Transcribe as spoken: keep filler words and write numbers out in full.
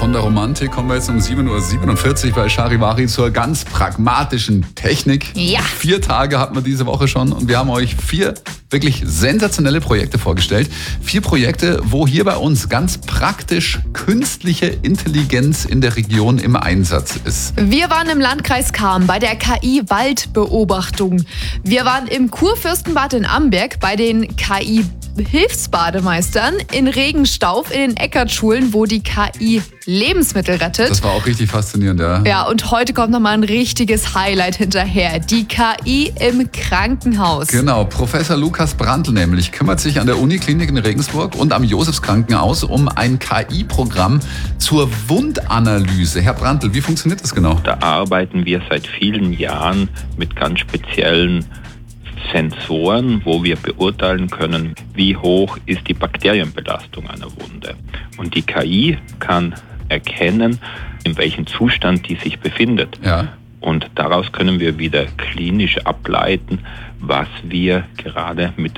Von der Romantik kommen wir jetzt um sieben Uhr siebenundvierzig bei Charivari zur ganz pragmatischen Technik. Ja. Vier Tage hatten wir diese Woche schon und wir haben euch vier wirklich sensationelle Projekte vorgestellt. Vier Projekte, wo hier bei uns ganz praktisch künstliche Intelligenz in der Region im Einsatz ist. Wir waren im Landkreis Cham bei der K I-Waldbeobachtung. Wir waren im Kurfürstenbad in Amberg bei den K I-Hilfsbademeistern, in Regenstauf in den Eckartschulen, wo die K I Lebensmittel rettet. Das war auch richtig faszinierend, ja. Ja, und heute kommt nochmal ein richtiges Highlight hinterher. Die K I im Krankenhaus. Genau, Professor Lukas Brandl nämlich kümmert sich an der Uniklinik in Regensburg und am Josefskrankenhaus um ein K I-Programm zur Wundanalyse. Herr Brandl, wie funktioniert das genau? Da arbeiten wir seit vielen Jahren mit ganz speziellen Sensoren, wo wir beurteilen können, wie hoch ist die Bakterienbelastung einer Wunde. Und die K I kann erkennen, in welchem Zustand die sich befindet. Ja. Und daraus können wir wieder klinisch ableiten, was wir gerade mit